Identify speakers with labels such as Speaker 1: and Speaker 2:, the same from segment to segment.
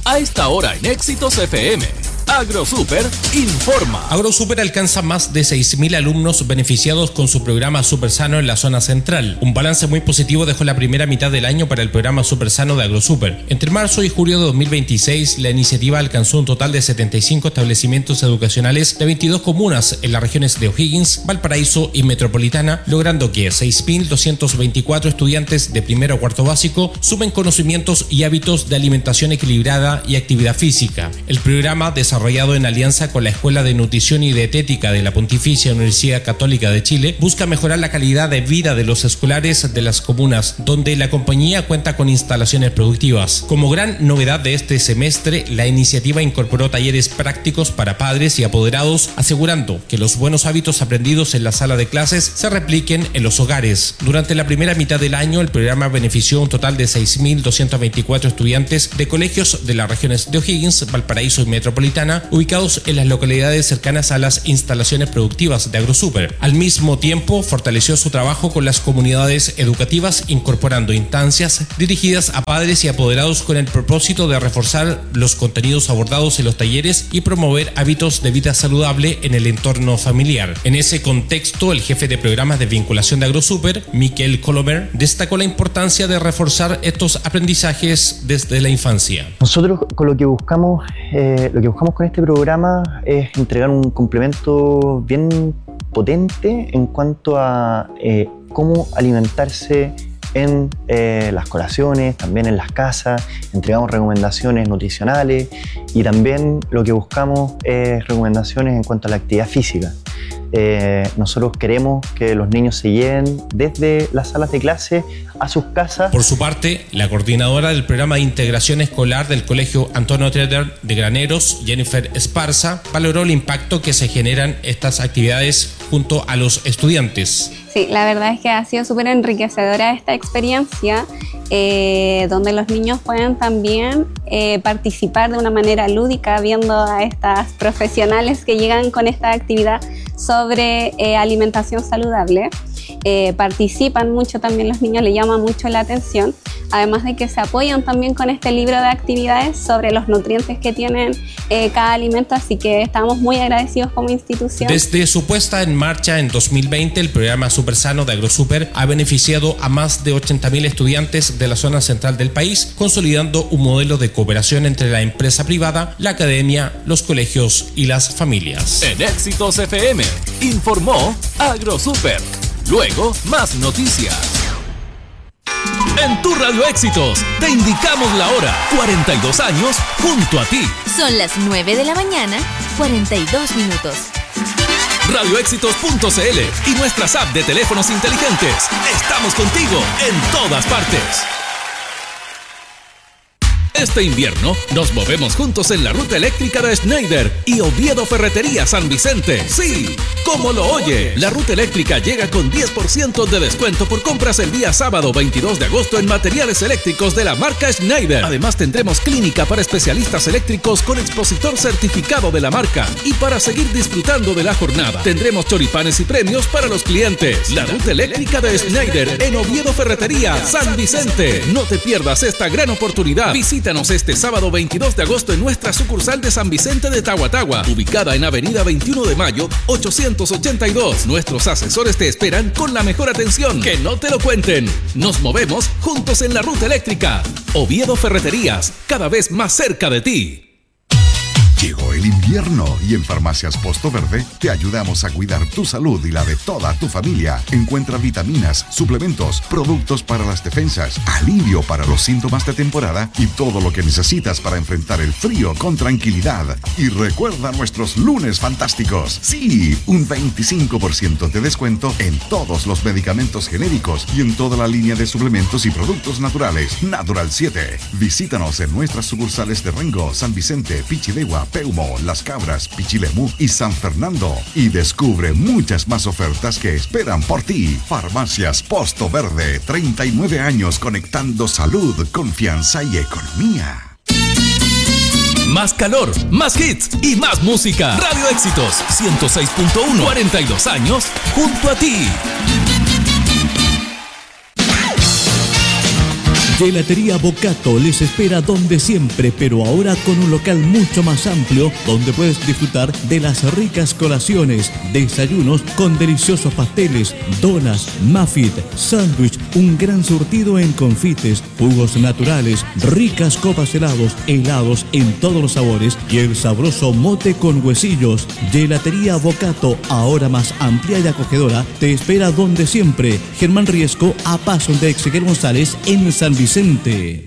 Speaker 1: A esta hora en Éxitos FM, AgroSuper informa.
Speaker 2: AgroSuper alcanza más de 6.000 alumnos beneficiados con su programa Super Sano en la zona central. Un balance muy positivo dejó la primera mitad del año para el programa Super Sano de AgroSuper. Entre marzo y julio de 2026, la iniciativa alcanzó un total de 75 establecimientos educacionales de 22 comunas en las regiones de O'Higgins, Valparaíso y Metropolitana, logrando que 6.224 estudiantes de primero a cuarto básico sumen conocimientos y hábitos de alimentación equilibrada y actividad física. El programa, desarrollado en alianza con la Escuela de Nutrición y Dietética de la Pontificia Universidad Católica de Chile, busca mejorar la calidad de vida de los escolares de las comunas, donde la compañía cuenta con instalaciones productivas. Como gran novedad de este semestre, la iniciativa incorporó talleres prácticos para padres y apoderados, asegurando que los buenos hábitos aprendidos en la sala de clases se repliquen en los hogares. Durante la primera mitad del año, el programa benefició a un total de 6.224 estudiantes de colegios de las regiones de O'Higgins, Valparaíso y Metropolitana, ubicados en las localidades cercanas a las instalaciones productivas de AgroSuper. Al mismo tiempo, fortaleció su trabajo con las comunidades educativas, incorporando instancias dirigidas a padres y apoderados con el propósito de reforzar los contenidos abordados en los talleres y promover hábitos de vida saludable en el entorno familiar. En ese contexto, el jefe de programas de vinculación de AgroSuper, Miquel Colomer, destacó la importancia de reforzar estos aprendizajes desde la infancia.
Speaker 3: Nosotros con lo que buscamos con este programa es entregar un complemento bien potente en cuanto a cómo alimentarse en las colaciones, también en las casas. Entregamos recomendaciones nutricionales y también lo que buscamos es recomendaciones en cuanto a la actividad física. Nosotros queremos que los niños se lleven desde las salas de clase a sus casas.
Speaker 2: Por su parte, la coordinadora del programa de integración escolar del Colegio Antonio Treder de Graneros, Jennifer Esparza, valoró el impacto que se generan estas actividades junto a los estudiantes.
Speaker 4: Sí, la verdad es que ha sido súper enriquecedora esta experiencia, donde los niños pueden también participar de una manera lúdica viendo a estas profesionales que llegan con esta actividad sobre alimentación saludable. Participan mucho también los niños, les llama mucho la atención, además de que se apoyan también con este libro de actividades sobre los nutrientes que tienen cada alimento, así que estamos muy agradecidos como institución.
Speaker 2: Desde su puesta en marcha en 2020, el programa Super Sano de AgroSuper ha beneficiado a más de 80.000 estudiantes de la zona central del país, consolidando un modelo de cooperación entre la empresa privada, la academia, los colegios y las familias.
Speaker 1: En Éxitos FM, informó AgroSuper. Luego, más noticias. En tu Radio Éxitos, te indicamos la hora. 42 años junto a ti.
Speaker 5: Son las 9 de la mañana, 42 minutos.
Speaker 1: radioéxitos.cl y nuestras apps de teléfonos inteligentes. Estamos contigo en todas partes. Este invierno nos movemos juntos en la ruta eléctrica de Schneider y Oviedo Ferretería San Vicente. Sí, como lo oye, la ruta eléctrica llega con 10% de descuento por compras el día sábado 22 de agosto en materiales eléctricos de la marca Schneider. Además tendremos clínica para especialistas eléctricos con expositor certificado de la marca. Y para seguir disfrutando de la jornada, tendremos choripanes y premios para los clientes. La ruta eléctrica de Schneider en Oviedo Ferretería San Vicente. No te pierdas esta gran oportunidad. Visítanos este sábado 22 de agosto en nuestra sucursal de San Vicente de Tahuatahua, ubicada en Avenida 21 de Mayo, 882. Nuestros asesores te esperan con la mejor atención. Que no te lo cuenten. Nos movemos juntos en la ruta eléctrica. Oviedo Ferreterías, cada vez más cerca de ti.
Speaker 6: Llegó el invierno y en Farmacias Posto Verde te ayudamos a cuidar tu salud y la de toda tu familia. Encuentra vitaminas, suplementos, productos para las defensas, alivio para los síntomas de temporada y todo lo que necesitas para enfrentar el frío con tranquilidad. Y recuerda nuestros lunes fantásticos. Sí, un 25% de descuento en todos los medicamentos genéricos y en toda la línea de suplementos y productos naturales. Natural 7. Visítanos en nuestras sucursales de Rengo, San Vicente, Pichidegua, Peumo, Las Cabras, Pichilemu y San Fernando. Y descubre muchas más ofertas que esperan por ti. Farmacias Posto Verde, 39 años conectando salud, confianza y economía.
Speaker 1: Más calor, más hits y más música. Radio Éxitos 106.1, 42 años junto a ti.
Speaker 7: Gelatería Bocato les espera donde siempre, pero ahora con un local mucho más amplio donde puedes disfrutar de las ricas colaciones, desayunos con deliciosos pasteles, donas, muffin, sándwich, un gran surtido en confites, jugos naturales, ricas copas helados en todos los sabores y el sabroso mote con huesillos. Gelatería Bocato, ahora más amplia y acogedora, te espera donde siempre. Germán Riesco, a paso de Exequiel González en San Vicente.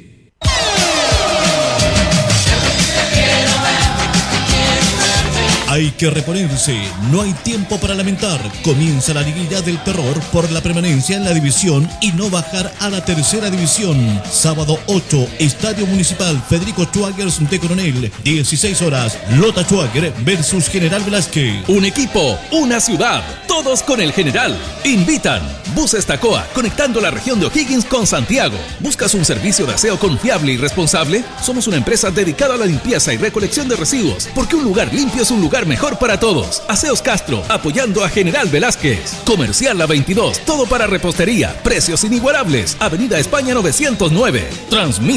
Speaker 7: Hay que reponerse, no hay tiempo para lamentar. Comienza la liguilla del terror por la permanencia en la división y no bajar a la tercera división. Sábado 8, Estadio Municipal Federico Schwagers de Coronel, 16 horas. Lota Schwager versus General Velázquez.
Speaker 1: Un equipo, una ciudad, todos con el General. Invitan Buses Tacoa, conectando la región de O'Higgins con Santiago. ¿Buscas un servicio de aseo confiable y responsable? Somos una empresa dedicada a la limpieza y recolección de residuos, porque un lugar limpio es un lugar mejor para todos. Aseos Castro, apoyando a General Velázquez. Comercial La 22, todo para repostería. Precios inigualables. Avenida España 909. Transmite